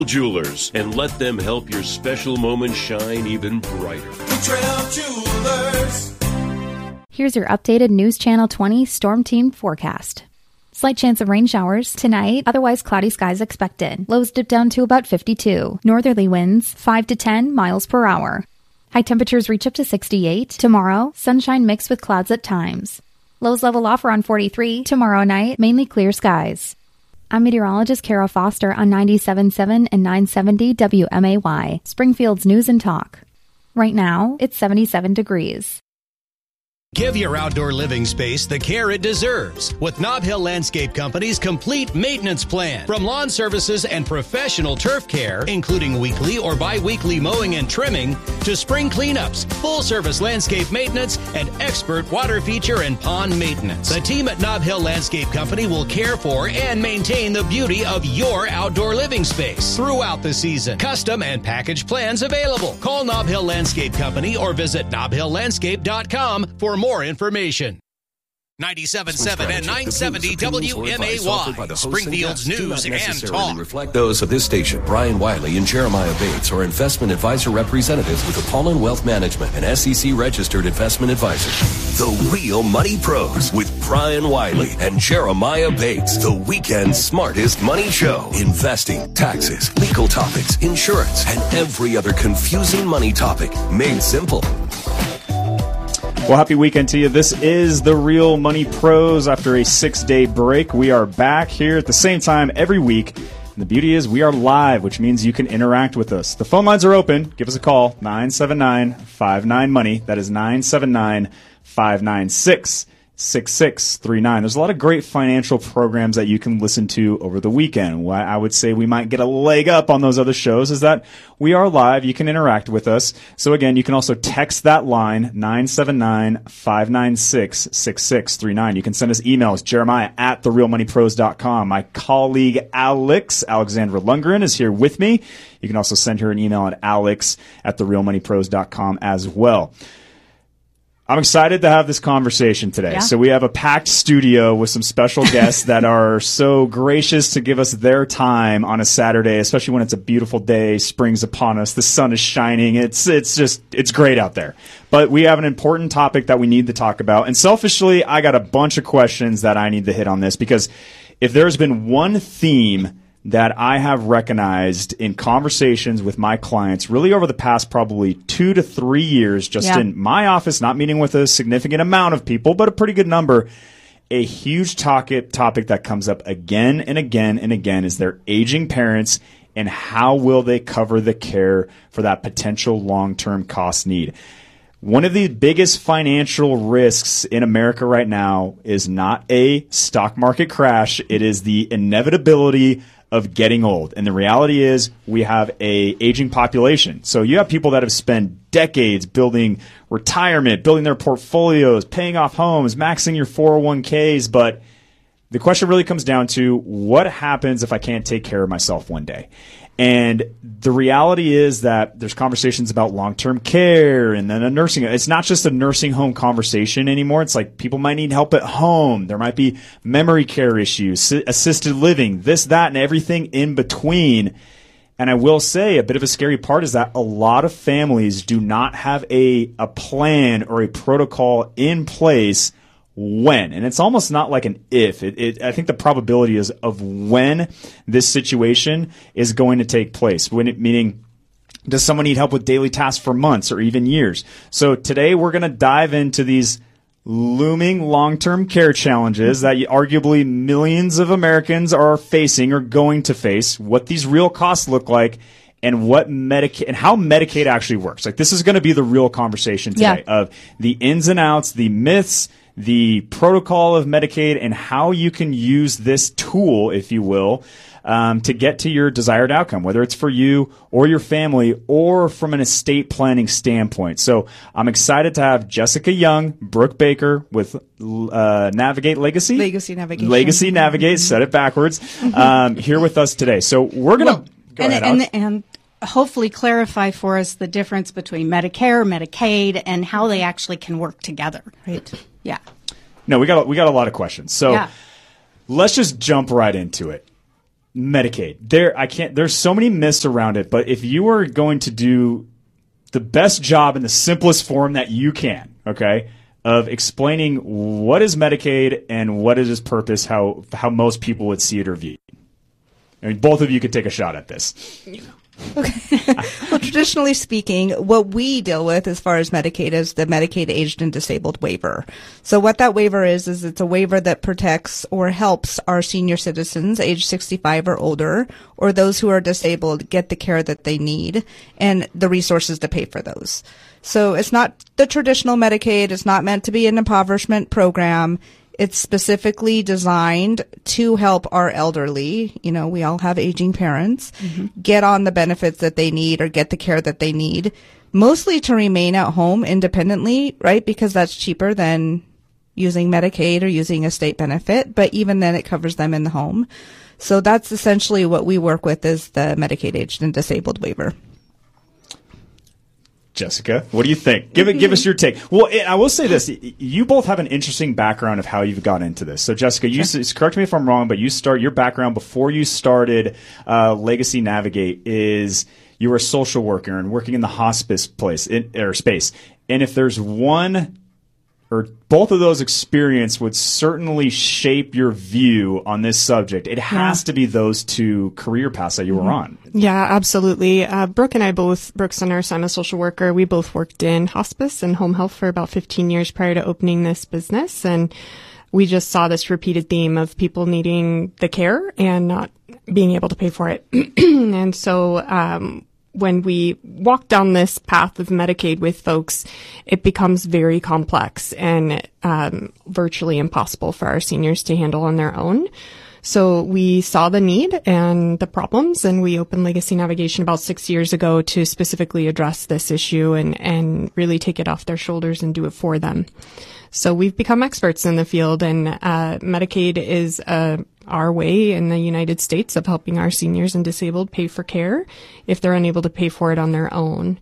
Jewelers, and let them help your special moment shine even brighter. Trail Jewelers. Here's your updated News Channel 20 Storm Team forecast. Slight chance of rain showers tonight, otherwise cloudy skies expected. Lows dip down to about 52. Northerly winds 5 to 10 miles per hour. High temperatures reach up to 68. Tomorrow, sunshine mixed with clouds at times. Lows level off around 43. Tomorrow night, mainly clear skies. I'm meteorologist Kara Foster on 97.7 and 970 WMAY, Springfield's News and Talk. Right now, it's 77 degrees. Give your outdoor living space the care it deserves with Nob Hill Landscape Company's complete maintenance plan. From lawn services and professional turf care, including weekly or bi-weekly mowing and trimming, to spring cleanups, full-service landscape maintenance, and expert water feature and pond maintenance. The team at Nob Hill Landscape Company will care for and maintain the beauty of your outdoor living space throughout the season. Custom and package plans available. Call Nob Hill Landscape Company or visit nobhilllandscape.com for more information. 97.7 and 970 WMAY, Springfield's News and Talk. Reflect those of this station. Brian Wiley and Jeremiah Bates are investment advisor representatives with Apollon Wealth Management, an SEC-registered investment advisor. The Real Money Pros with Brian Wiley and Jeremiah Bates. The weekend's smartest money show. Investing, taxes, legal topics, insurance, and every other confusing money topic made simple. Well, happy weekend to you. This is the Real Money Pros. After a 6-day break, we are back here at the same time every week. And the beauty is we are live, which means you can interact with us. The phone lines are open. Give us a call, 979-59-MONEY. That is 979-596-6639. There's a lot of great financial programs that you can listen to over the weekend. Why I would say we might get a leg up on those other shows is that we are live. You can interact with us. So again, you can also text that line, 979-596-6639. You can send us emails, Jeremiah@therealmoneypros.com. My colleague Alexandra Lundgren is here with me. You can also send her an email at alex@therealmoneypros.com as well. I'm excited to have this conversation today. Yeah. So we have a packed studio with some special guests that are so gracious to give us their time on a Saturday, especially when it's a beautiful day, spring's upon us, the sun is shining. It's great out there. But we have an important topic that we need to talk about. And selfishly, I got a bunch of questions that I need to hit on this, because if there's been one theme that I have recognized in conversations with my clients really over the past probably 2 to 3 years, just in my office, not meeting with a significant amount of people, but a pretty good number, a huge topic that comes up again and again and again is their aging parents and how will they cover the care for that potential long-term cost need. One of the biggest financial risks in America right now is not a stock market crash. It is the inevitability of getting old. And the reality is we have a aging population. So you have people that have spent decades building retirement, building their portfolios, paying off homes, maxing your 401ks. But the question really comes down to what happens if I can't take care of myself one day? And the reality is that there's conversations about long-term care and then a nursing. It's not just a nursing home conversation anymore. It's like people might need help at home. There might be memory care issues, assisted living, this, that, and everything in between. And I will say a bit of a scary part is that a lot of families do not have a plan or a protocol in place when. And it's almost not like an if. I think the probability is of when this situation is going to take place. Meaning, does someone need help with daily tasks for months or even years? So today we're going to dive into these looming long-term care challenges that arguably millions of Americans are facing or going to face, what these real costs look like, and what Medicaid and how Medicaid actually works. Like, this is going to be the real conversation today of the ins and outs, the myths, the protocol of Medicaid, and how you can use this tool, if you will, to get to your desired outcome, whether it's for you or your family or from an estate planning standpoint. So I'm excited to have Jessica Young, Brooke Baker with Navigate Legacy. Legacy Navigation. Legacy Navigate, said it backwards, here with us today. So we're going to go ahead, Alex. And hopefully clarify for us the difference between Medicare, Medicaid, and how they actually can work together. Right. Yeah. No, we got a lot of questions. So let's just jump right into it. Medicaid. There's so many myths around it, but if you are going to do the best job in the simplest form that you can, okay, of explaining what is Medicaid and what is its purpose, how most people would see it or view it. I mean, both of you could take a shot at this. Okay. Well, traditionally speaking, what we deal with as far as Medicaid is the Medicaid Aged and Disabled waiver. So what that waiver is it's a waiver that protects or helps our senior citizens age 65 or older, or those who are disabled, get the care that they need and the resources to pay for those. So it's not the traditional Medicaid. It's not meant to be an impoverishment program. It's specifically designed to help our elderly, we all have aging parents, get on the benefits that they need or get the care that they need, mostly to remain at home independently, right? Because that's cheaper than using Medicaid or using a state benefit, but even then it covers them in the home. So that's essentially what we work with is the Medicaid Aged and Disabled waiver. Jessica, what do you think? Give us your take. Well, I will say this. You both have an interesting background of how you've got into this. So, Jessica, correct me if I'm wrong, but your background before you started Legacy Navigate is you were a social worker and working in the hospice space. And if there's one or both of those experiences would certainly shape your view on this subject, it has to be those two career paths that you were on. Yeah, absolutely. Brooke and I both, Brooke's a nurse, I'm a social worker. We both worked in hospice and home health for about 15 years prior to opening this business. And we just saw this repeated theme of people needing the care and not being able to pay for it. And so, when we walk down this path of Medicaid with folks, it becomes very complex and virtually impossible for our seniors to handle on their own. So we saw the need and the problems, and we opened Legacy Navigation about 6 years ago to specifically address this issue and really take it off their shoulders and do it for them. So we've become experts in the field, and Medicaid is our way in the United States of helping our seniors and disabled pay for care if they're unable to pay for it on their own.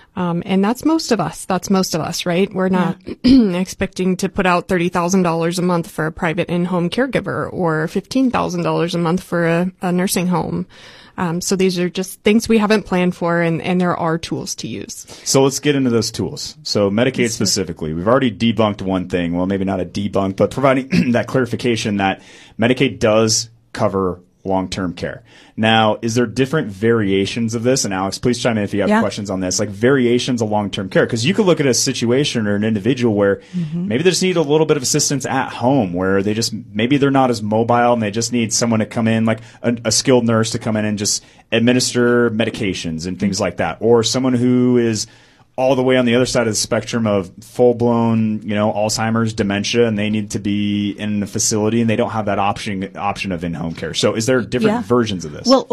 And that's most of us. Right? We're not expecting to put out $30,000 a month for a private in-home caregiver or $15,000 a month for a nursing home. So these are just things we haven't planned for, and there are tools to use. So let's get into those tools. So Medicaid specifically, we've already debunked one thing. Well, maybe not a debunk, but providing that clarification that Medicaid does cover long-term care. Now, is there different variations of this? And Alex, please chime in if you have questions on this, like variations of long-term care. Because you could look at a situation or an individual where maybe they just need a little bit of assistance at home, where maybe they're not as mobile and they just need someone to come in, like a skilled nurse to come in and just administer medications and things like that. Or someone who is all the way on the other side of the spectrum of full-blown, Alzheimer's, dementia, and they need to be in a facility and they don't have that option of in-home care. So is there different versions of this? Well,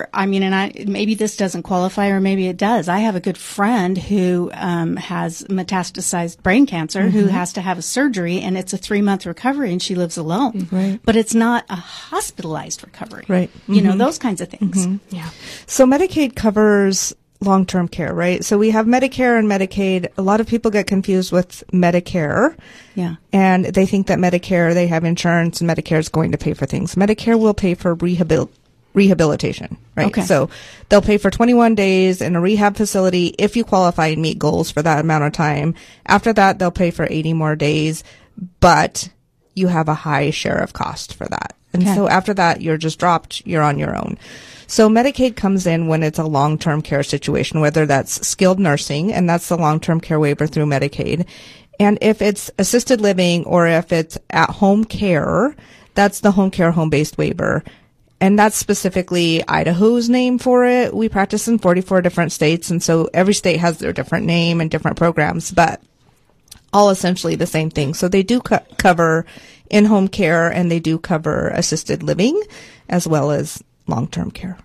maybe this doesn't qualify, or maybe it does. I have a good friend who has metastasized brain cancer who has to have a surgery, and it's a 3-month recovery, and she lives alone. Right. But it's not a hospitalized recovery. Right. Those kinds of things. Yeah. So Medicaid covers long-term care, right? So we have Medicare and Medicaid. A lot of people get confused with Medicare. Yeah. And they think that Medicare, they have insurance and Medicare is going to pay for things. Medicare will pay for rehabilitation, right? Okay. So they'll pay for 21 days in a rehab facility if you qualify and meet goals for that amount of time. After that, they'll pay for 80 more days, but you have a high share of cost for that. And so after that, you're just dropped, you're on your own. So Medicaid comes in when it's a long-term care situation, whether that's skilled nursing, and that's the long-term care waiver through Medicaid. And if it's assisted living or if it's at-home care, that's the home care home-based waiver. And that's specifically Idaho's name for it. We practice in 44 different states, and so every state has their different name and different programs, but all essentially the same thing. So they do cover in-home care, and they do cover assisted living as well as long-term care.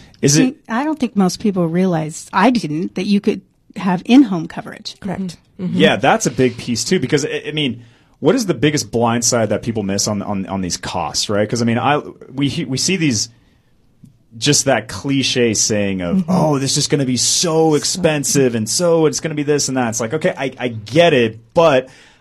I don't think most people realize, I didn't, that you could have in-home coverage. Correct. Yeah, that's a big piece too, because what is the biggest blind side that people miss on these costs, right? Because we see these, just that cliche saying of, this is going to be so expensive, and so it's going to be this and that. It's like, okay, I get it, but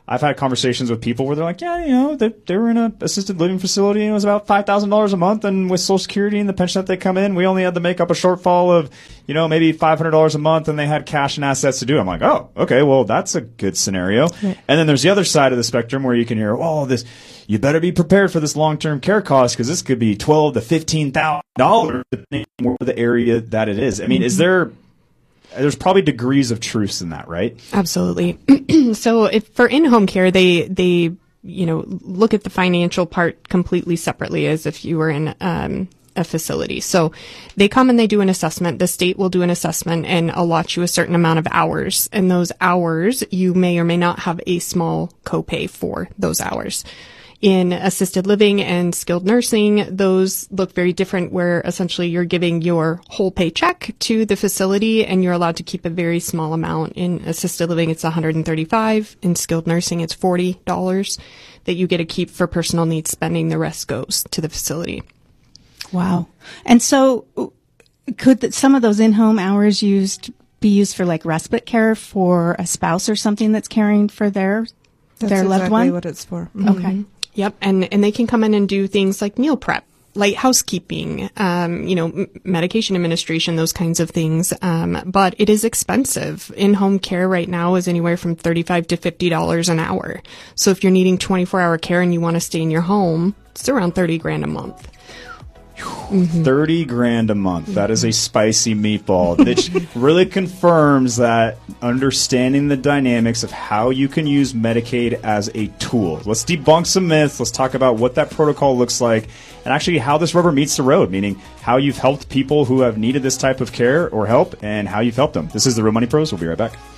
I've had conversations with people where they're like, yeah, they were in an assisted living facility and it was about $5,000 a month, and with Social Security and the pension that they come in, we only had to make up a shortfall of, maybe $500 a month, and they had cash and assets to do it. I'm like, oh, okay, well, that's a good scenario. Right. And then there's the other side of the spectrum where you can hear, you better be prepared for this long-term care cost because this could be $12,000 to $15,000 depending on the area that it is. I mean, there's probably degrees of truths in that, right? Absolutely. So for in-home care, they look at the financial part completely separately as if you were in a facility. So they come and they do an assessment. The state will do an assessment and allot you a certain amount of hours. And those hours, you may or may not have a small copay for those hours. In assisted living and skilled nursing, those look very different, where essentially you're giving your whole paycheck to the facility and you're allowed to keep a very small amount. In assisted living, it's $135. In skilled nursing, it's $40 that you get to keep for personal needs spending. The rest goes to the facility. Wow. And so could some of those in-home hours be used for like respite care for a spouse or something that's caring for their loved one? That's exactly what it's for. Mm-hmm. Okay. Yep. And they can come in and do things like meal prep, light housekeeping, medication administration, those kinds of things. But it is expensive. In-home care right now is anywhere from $35 to $50 an hour. So if you're needing 24-hour care and you want to stay in your home, it's around $30,000 a month. Mm-hmm. $30,000 a month. That is a spicy meatball. It really confirms that understanding the dynamics of how you can use Medicaid as a tool. Let's debunk some myths. Let's talk about what that protocol looks like and actually how this rubber meets the road, meaning how you've helped people who have needed this type of care or help and how you've helped them. This is the Real Money Pros. We'll be right back.